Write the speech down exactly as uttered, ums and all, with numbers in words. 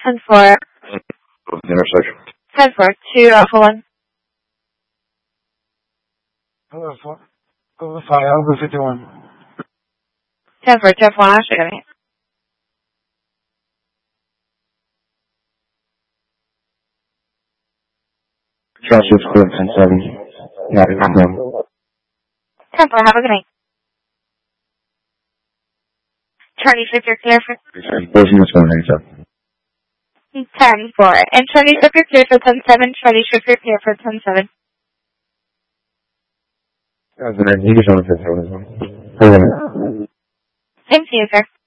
ten four. Intersection. ten four, two Alpha one. Hello, four. Go to five, Alpha fifty-one. ten four, two Alpha one, I'll show you. Charlie Square ten seven. Not a problem. ten four, have a good night. Charlie Ship, you're clear for... Closing this one, ninety-seven. ten four. And Charlie Ship, you're clear for ten seven. Charlie Ship, you're clear for ten seven. That's the name. You can show me fifty-one as well. Thank you, sir.